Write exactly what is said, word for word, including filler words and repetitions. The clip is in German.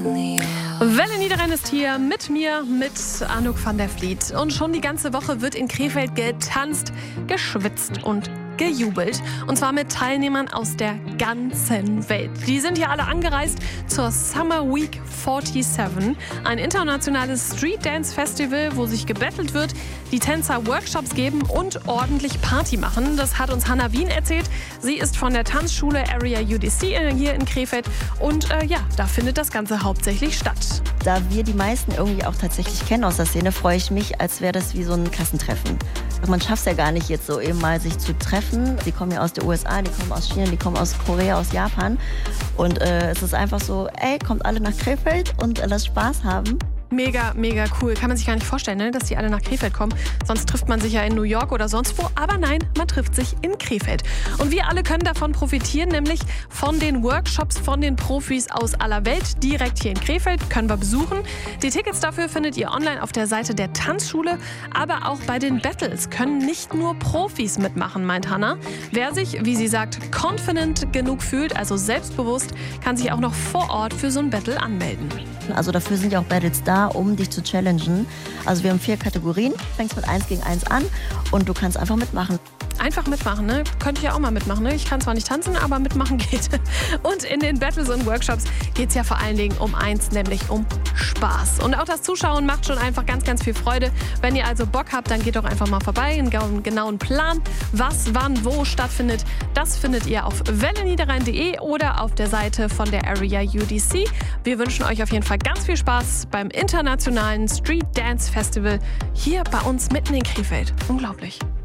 Welle Niederrhein ist hier mit mir, mit Anouk van der Vliet. Und schon die ganze Woche wird in Krefeld getanzt, geschwitzt und gejubelt. Und zwar mit Teilnehmern aus der ganzen Welt. Die sind hier alle angereist zur Summer Week siebenundvierzig, ein internationales Street Dance Festival, wo sich gebettelt wird, die Tänzer Workshops geben und ordentlich Party machen. Das hat uns Hannah Wien erzählt. Sie ist von der Tanzschule Area U D C hier in Krefeld und äh, ja, da findet das Ganze hauptsächlich statt. Da wir die meisten irgendwie auch tatsächlich kennen aus der Szene, freue ich mich, als wäre das wie so ein Klassentreffen. Man schafft es ja gar nicht jetzt so eben mal sich zu treffen. Die kommen ja aus den U S A, die kommen aus China, die kommen aus Korea, aus Japan. Und äh, es ist einfach so, ey, kommt alle nach Krefeld und äh, lasst Spaß haben. Mega, mega cool. Kann man sich gar nicht vorstellen, ne, dass die alle nach Krefeld kommen. Sonst trifft man sich ja in New York oder sonst wo. Aber nein, man trifft sich in Krefeld. Und wir alle können davon profitieren, nämlich von den Workshops von den Profis aus aller Welt. Direkt hier in Krefeld können wir besuchen. Die Tickets dafür findet ihr online auf der Seite der Tanzschule. Aber auch bei den Battles können nicht nur Profis mitmachen, meint Hannah. Wer sich, wie sie sagt, confident genug fühlt, also selbstbewusst, kann sich auch noch vor Ort für so ein Battle anmelden. Also dafür sind ja auch Battles da, um dich zu challengen. Also wir haben vier Kategorien, fängst mit eins gegen eins an und du kannst einfach mitmachen. Einfach mitmachen, ne? Könnte ich ja auch mal mitmachen, ne? Ich kann zwar nicht tanzen, aber mitmachen geht. Und in den Battles und Workshops geht es ja vor allen Dingen um eins, nämlich um Spaß. Und auch das Zuschauen macht schon einfach ganz, ganz viel Freude. Wenn ihr also Bock habt, dann geht doch einfach mal vorbei. Einen genauen Plan, was, wann, wo stattfindet, das findet ihr auf welle niederrhein punkt de oder auf der Seite von der Area U D C. Wir wünschen euch auf jeden Fall ganz viel Spaß beim internationalen Street Dance Festival hier bei uns mitten in Krefeld. Unglaublich.